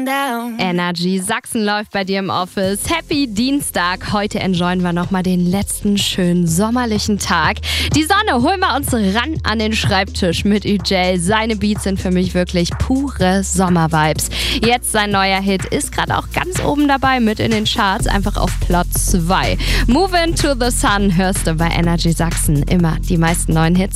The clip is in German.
down. Energy Sachsen läuft bei dir im Office. Happy Dienstag. Heute enjoyen wir nochmal den letzten schönen sommerlichen Tag. Die Sonne holen wir uns ran an den Schreibtisch mit UJ. Seine Beats sind für mich wirklich pure Sommervibes. Jetzt sein neuer Hit ist gerade auch ganz oben dabei mit in den Charts, einfach auf Platz 2. Move into the Sun hörst du bei Energy Sachsen. Immer die meisten neuen Hits.